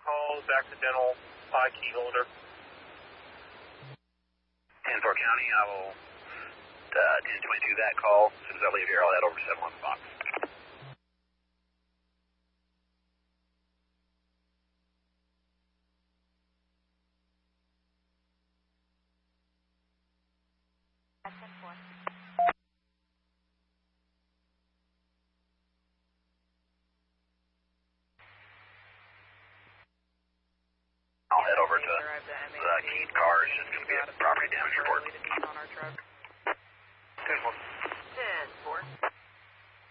calls, accidental eye key holder. 10-4 County, I will 1022 that call. As soon as I leave here, I'll head over to 711 Fox. I'll head over to the keyed car. It's just going to be a property damage report. 10-4.